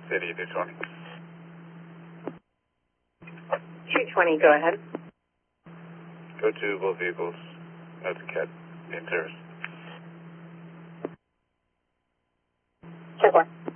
City 220. 220, go ahead. Go to both vehicles. Note to CAT in service. 10-4.